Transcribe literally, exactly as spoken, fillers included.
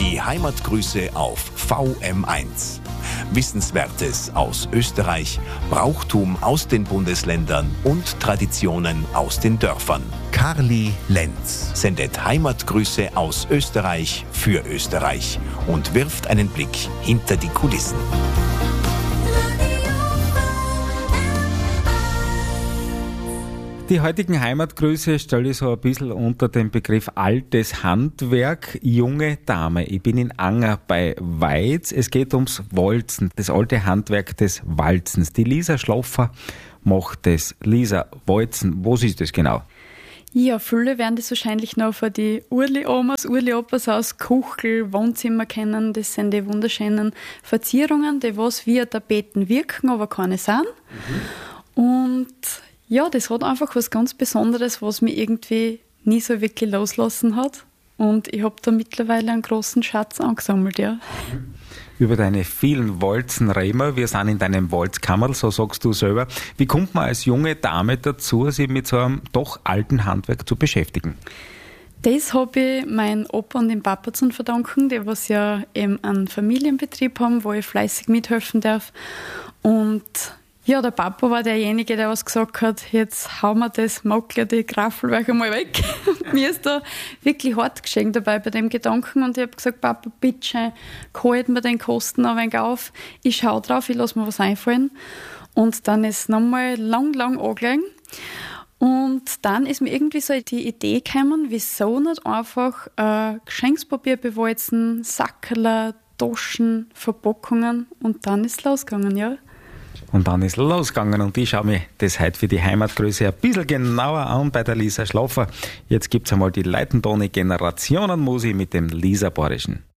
Die Heimatgrüße auf V M eins. Wissenswertes aus Österreich, Brauchtum aus den Bundesländern und Traditionen aus den Dörfern. Karli Lenz sendet Heimatgrüße aus Österreich für Österreich und wirft einen Blick hinter die Kulissen. Die heutigen Heimatgrüße stelle ich so ein bisschen unter den Begriff altes Handwerk, junge Dame. Ich bin in Anger bei Weiz. Es geht ums Walzen, das alte Handwerk des Walzens. Die Lisa Schloffer macht das. Lisa, Walzen, was ist das genau? Ja, viele werden das wahrscheinlich noch von die Urli-Omas, Urli-Opas aus Kuchel, Wohnzimmer kennen. Das sind die wunderschönen Verzierungen, die was wie Tapeten wirken, aber keine sind. Mhm. Und ja, das hat einfach was ganz Besonderes, was mich irgendwie nie so wirklich loslassen hat. Und ich habe da mittlerweile einen großen Schatz angesammelt, ja. Über deine vielen Walzenräume, wir sind in deinem Walzkammerl, so sagst du selber. Wie kommt man als junge Dame dazu, sich mit so einem doch alten Handwerk zu beschäftigen? Das habe ich meinem Opa und dem Papa zu verdanken, die was ja eben einen Familienbetrieb haben, wo ich fleißig mithelfen darf. Und ja, der Papa war derjenige, der was gesagt hat, jetzt hauen wir das Makler, die Graffelwerk einmal weg. Mir ist da wirklich hart geschenkt dabei bei dem Gedanken und ich habe gesagt, Papa, bitte, halt mir den Kosten ein wenig auf. Ich schaue drauf, ich lasse mir was einfallen. Und dann ist es nochmal lang, lang angelegen. Und dann ist mir irgendwie so die Idee gekommen, wieso nicht einfach äh, Geschenkspapier bewalzen, Sackerler, Taschen, Verpackungen und dann ist es losgegangen, ja. Und dann ist es losgegangen und ich schaue mir das heute für die Heimatgröße ein bisschen genauer an bei der Lisa Schloffer. Jetzt gibt es einmal die Leitentone Generationenmusik mit dem Lisa Borischen.